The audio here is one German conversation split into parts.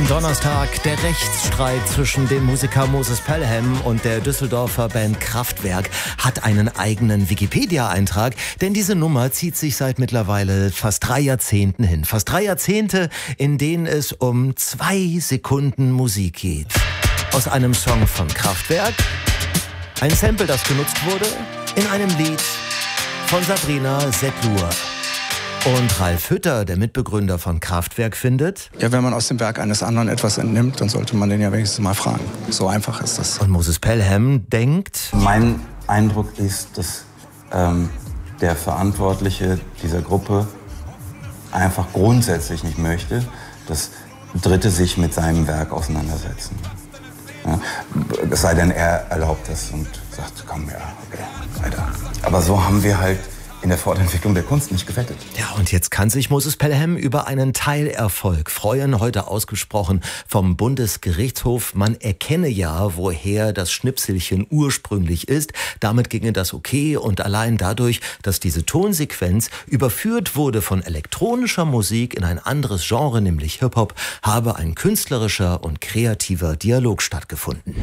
Am Donnerstag der Rechtsstreit zwischen dem Musiker Moses Pelham und der Düsseldorfer Band Kraftwerk hat einen eigenen Wikipedia-Eintrag, denn diese Nummer zieht sich seit mittlerweile fast 3 Jahrzehnten hin. Fast 3 Jahrzehnte, in denen es um 2 Sekunden Musik geht. Aus einem Song von Kraftwerk, ein Sample, das genutzt wurde in einem Lied von Sabrina Setlur. Und Ralf Hütter, der Mitbegründer von Kraftwerk, findet: Ja, wenn man aus dem Werk eines anderen etwas entnimmt, dann sollte man den ja wenigstens mal fragen. So einfach ist das. Und Moses Pelham denkt: Mein Eindruck ist, dass der Verantwortliche dieser Gruppe einfach grundsätzlich nicht möchte, dass Dritte sich mit seinem Werk auseinandersetzen. Ja? Es sei denn, er erlaubt es und sagt, komm, ja, okay, weiter. Aber so haben wir halt in der Fortentwicklung der Kunst nicht gewettet. Ja, und jetzt kann sich Moses Pelham über einen Teilerfolg freuen, heute ausgesprochen vom Bundesgerichtshof. Man erkenne ja, woher das Schnipselchen ursprünglich ist. Damit ginge das okay, und allein dadurch, dass diese Tonsequenz überführt wurde von elektronischer Musik in ein anderes Genre, nämlich Hip-Hop, habe ein künstlerischer und kreativer Dialog stattgefunden.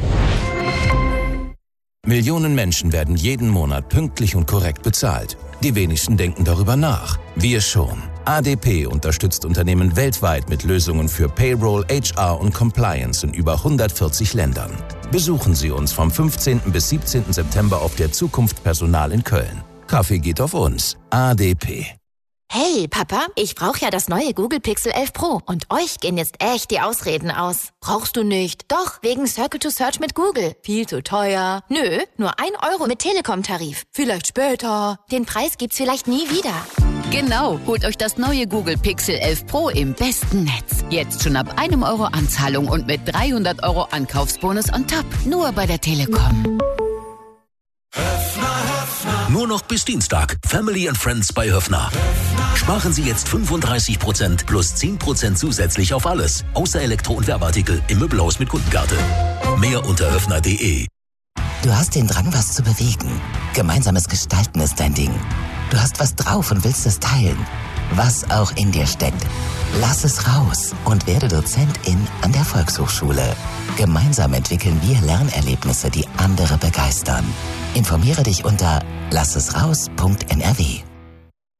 Millionen Menschen werden jeden Monat pünktlich und korrekt bezahlt. Die wenigsten denken darüber nach. Wir schon. ADP unterstützt Unternehmen weltweit mit Lösungen für Payroll, HR und Compliance in über 140 Ländern. Besuchen Sie uns vom 15. bis 17. September auf der Zukunft Personal in Köln. Kaffee geht auf uns. ADP. Hey, Papa, ich brauche ja das neue Google Pixel 11 Pro und euch gehen jetzt echt die Ausreden aus. Brauchst du nicht? Doch, wegen Circle to Search mit Google. Viel zu teuer. Nö, nur 1 Euro mit Telekom-Tarif. Vielleicht später. Den Preis gibt's vielleicht nie wieder. Genau, holt euch das neue Google Pixel 11 Pro im besten Netz. Jetzt schon ab 1 Euro Anzahlung und mit 300 Euro Ankaufsbonus on top. Nur bei der Telekom. Nur noch bis Dienstag. Family and Friends bei Höffner. Sparen Sie jetzt 35% plus 10% zusätzlich auf alles. Außer Elektro- und Werbeartikel im Möbelhaus mit Kundenkarte. Mehr unter höffner.de. Du hast den Drang, was zu bewegen. Gemeinsames Gestalten ist dein Ding. Du hast was drauf und willst es teilen. Was auch in dir steckt. Lass es raus und werde Dozentin an der Volkshochschule. Gemeinsam entwickeln wir Lernerlebnisse, die andere begeistern. Informiere dich unter lassesraus.nrw.